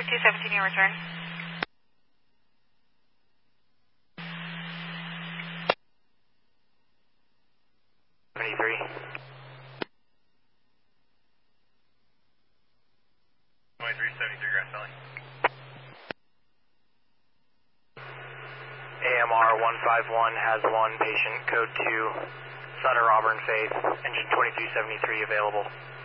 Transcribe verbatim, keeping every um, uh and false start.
twenty-two seventeen, your return. seventy-three. twenty-three seventy-three, Grass Valley. A M R one five one has one patient, code two, Sutter Auburn Faith, engine twenty-two seventy-three available.